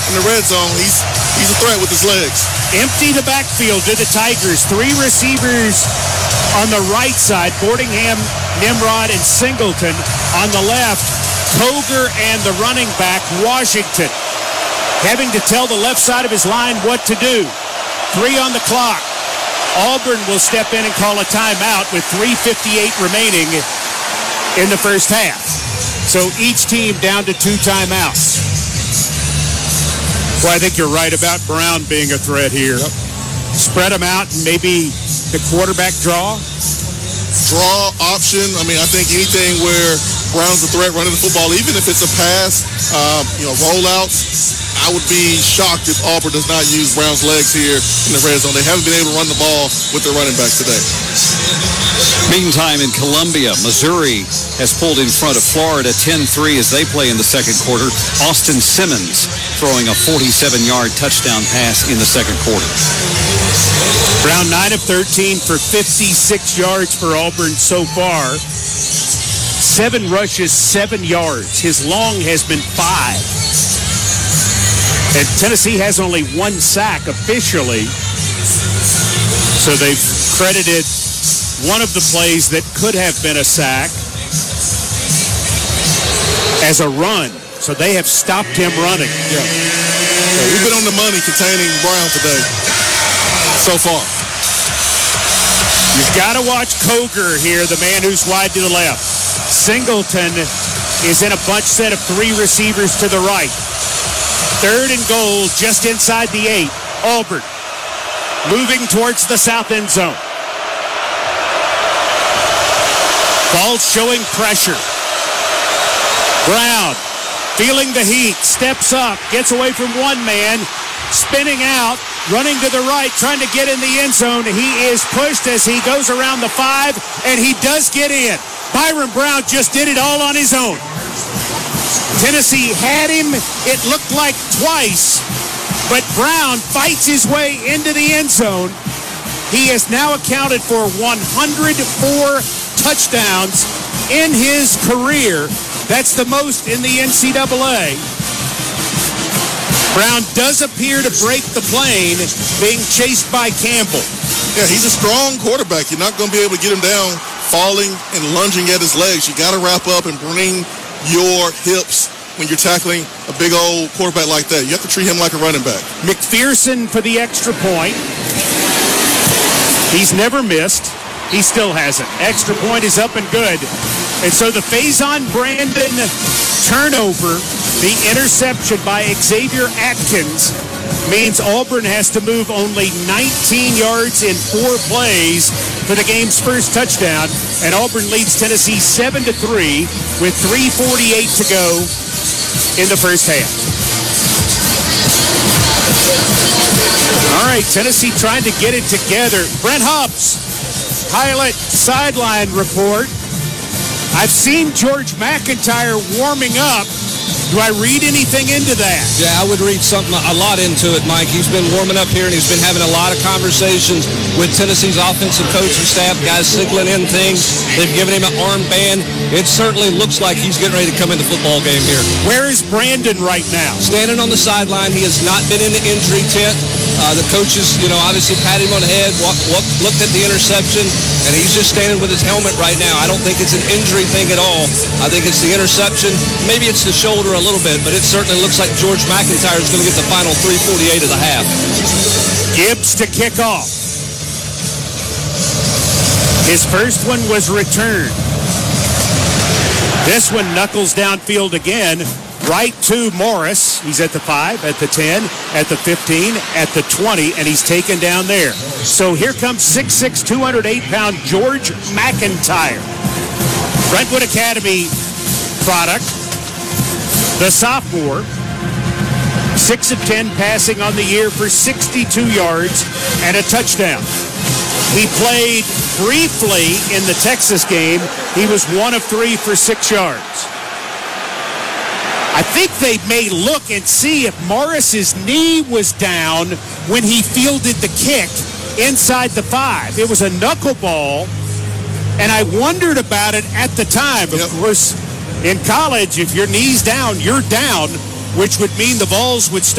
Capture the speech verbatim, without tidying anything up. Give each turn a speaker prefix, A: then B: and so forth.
A: in the red zone, he's he's a threat with his legs.
B: Empty the backfield to the Tigers. Three receivers on the right side, Boardingham, Nimrod, and Singleton. On the left, Koger and the running back, Washington, having to tell the left side of his line what to do. Three on the clock. Auburn will step in and call a timeout with three fifty-eight remaining in the first half. So each team down to two timeouts. Well, I think you're right about Brown being a threat here. Yep. Spread them out and maybe the quarterback draw.
A: Draw option. I mean, I think anything where Brown's a threat running the football, even if it's a pass, um, you know, rollouts, I would be shocked if Auburn does not use Brown's legs here in the red zone. They haven't been able to run the ball with their running backs today.
C: Meantime, in Columbia, Missouri has pulled in front of Florida ten three as they play in the second quarter. Austin Simmons throwing a forty-seven-yard touchdown pass in the second quarter.
B: Brown nine of thirteen for fifty-six yards for Auburn so far. Seven rushes, seven yards. His long has been five. And Tennessee has only one sack officially. So they've credited one of the plays that could have been a sack as a run. So they have stopped him running.
A: Yeah. So we've been on the money containing Brown today so far.
B: You've got to watch Koger here, the man who's wide to the left. Singleton is in a bunch set of three receivers to the right. Third and goal just inside the eight. Auburn moving towards the south end zone. Ball showing pressure. Brown feeling the heat, steps up, gets away from one man, spinning out, running to the right, trying to get in the end zone. He is pushed as he goes around the five, and he does get in. Byron Brown just did it all on his own. Tennessee had him, it looked like twice, but Brown fights his way into the end zone. He has now accounted for one hundred four touchdowns in his career. That's the most in the N C double A. Brown does appear to break the plane, being chased by Campbell.
A: Yeah, he's a strong quarterback. You're not going to be able to get him down falling and lunging at his legs. You got to wrap up and bring your hips when you're tackling a big old quarterback like that. You have to treat him like a running back.
B: McPherson for the extra point. He's never missed. He still hasn't. Extra point is up and good. And so the Faison Brandon turnover, the interception by Xavier Atkins, means Auburn has to move only nineteen yards in four plays for the game's first touchdown. And Auburn leads Tennessee seven to three with three forty-eight to go in the first half. All right, Tennessee trying to get it together. Brent Hubbs, highlight sideline report. I've seen George McIntyre warming up. Do I read anything into that?
D: Yeah, I would read something a lot into it, Mike. He's been warming up here, and he's been having a lot of conversations with Tennessee's offensive coaching staff, guys signaling in things. They've given him an armband. It certainly looks like he's getting ready to come in the football game here.
B: Where is Brandon right now?
D: Standing on the sideline. He has not been in the injury tent. Uh, the coaches, you know, obviously patted him on the head, walk, walk, looked at the interception, and he's just standing with his helmet right now. I don't think it's an injury thing at all. I think it's the interception. Maybe it's the shoulder a little bit, but it certainly looks like George McIntyre is going to get the final three forty-eight of the half.
B: Gibbs to kick off. His first one was returned. This one knuckles downfield again, right to Morris. He's at the five, at the ten, at the fifteen, at the twenty, and he's taken down there. So here comes six six, two hundred eight pound George McIntyre. Brentwood Academy product. The sophomore, six of ten passing on the year for sixty-two yards and a touchdown. He played briefly in the Texas game. He was one of three for six yards. I think they may look and see if Morris's knee was down when he fielded the kick inside the five. It was a knuckleball, and I wondered about it at the time. Of yep. course, in college, if your knee's down, you're down, which would mean the balls would start.